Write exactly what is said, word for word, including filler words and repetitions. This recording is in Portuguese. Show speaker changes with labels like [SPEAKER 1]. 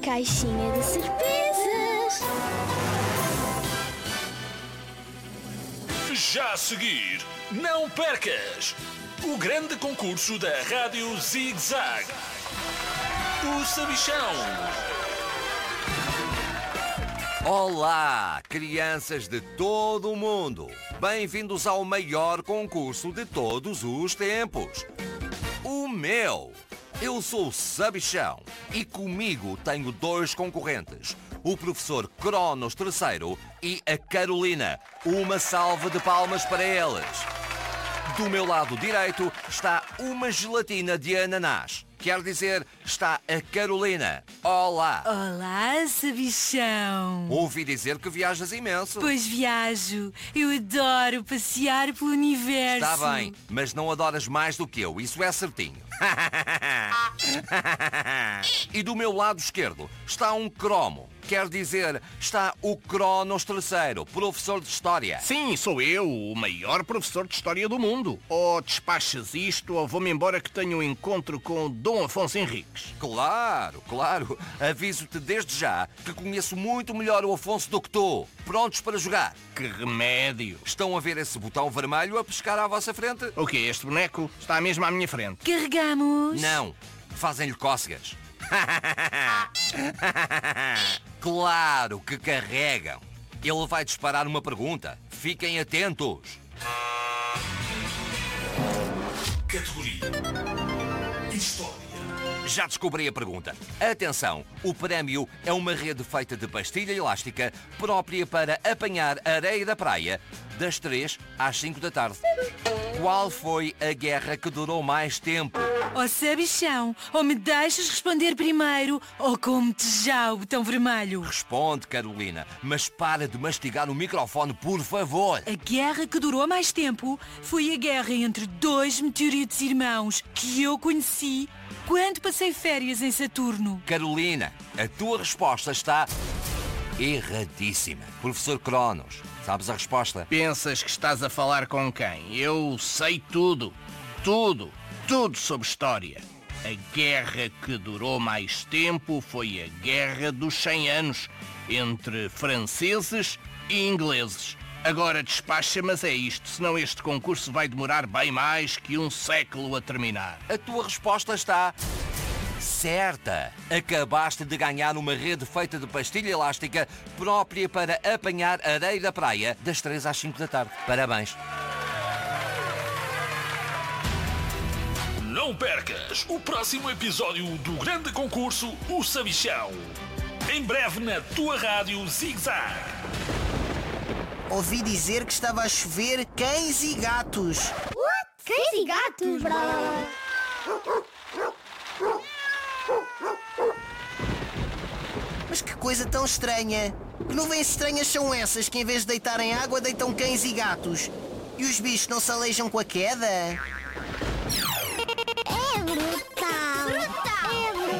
[SPEAKER 1] caixinha de surpresas.
[SPEAKER 2] Já a seguir, não percas o grande concurso da Rádio Zig Zag, o Sabichão.
[SPEAKER 3] Olá, crianças de todo o mundo! Bem-vindos ao maior concurso de todos os tempos. O meu! Eu sou o Sabichão e comigo tenho dois concorrentes, o professor Cronos terceiro e a Carolina. Uma salva de palmas para eles. Do meu lado direito está uma gelatina de ananás. Quer dizer, está a Carolina. Olá!
[SPEAKER 4] Olá, Sabichão!
[SPEAKER 3] Ouvi dizer que viajas imenso.
[SPEAKER 4] Pois viajo. Eu adoro passear pelo universo.
[SPEAKER 3] Está bem, mas não adoras mais do que eu, isso é certinho. E do meu lado esquerdo está um cromo. Quer dizer, está o Cronos terceiro, professor de História.
[SPEAKER 5] Sim, sou eu, o maior professor de História do mundo. Ou despachas isto ou vou-me embora que tenho um encontro com o Dom Afonso Henriques.
[SPEAKER 3] Claro, claro. Aviso-te desde já que conheço muito melhor o Afonso do que tu. Prontos para jogar?
[SPEAKER 5] Que remédio!
[SPEAKER 3] Estão a ver esse botão vermelho a pescar à vossa frente?
[SPEAKER 5] O quê? Este boneco está mesmo à minha frente.
[SPEAKER 4] Carregamos?
[SPEAKER 3] Não, fazem-lhe cócegas. Claro que carregam. Ele vai disparar uma pergunta. Fiquem atentos.
[SPEAKER 2] Categoria História.
[SPEAKER 3] Já descobri a pergunta. Atenção, o prémio é uma rede feita de pastilha elástica própria para apanhar areia da praia das três às cinco da tarde. Qual foi a guerra que durou mais tempo?
[SPEAKER 4] Oh, Sabichão, ou me deixas responder primeiro ou como-te já o botão vermelho.
[SPEAKER 3] Responde, Carolina, mas para de mastigar o microfone, por favor.
[SPEAKER 4] A guerra que durou mais tempo foi a guerra entre dois meteoritos irmãos que eu conheci quando passei férias em Saturno.
[SPEAKER 3] Carolina, a tua resposta está erradíssima. Professor Cronos, sabes a resposta?
[SPEAKER 5] Pensas que estás a falar com quem? Eu sei tudo, tudo, tudo sobre história. A guerra que durou mais tempo foi a Guerra dos cem anos, entre franceses e ingleses. Agora despacha, mas é isto, senão este concurso vai demorar bem mais que um século a terminar.
[SPEAKER 3] A tua resposta está certa. Acabaste de ganhar uma rede feita de pastilha elástica própria para apanhar areia da praia das três às cinco da tarde. Parabéns.
[SPEAKER 2] Não percas o próximo episódio do grande concurso O Sabichão. Em breve na tua rádio Zig Zag.
[SPEAKER 6] Ouvi dizer que estava a chover cães e gatos.
[SPEAKER 1] What? Cães e gatos, bro?
[SPEAKER 6] Mas que coisa tão estranha. Que nuvens estranhas são essas que em vez de deitarem água deitam cães e gatos? E os bichos não se aleijam com a queda?
[SPEAKER 1] É bruto.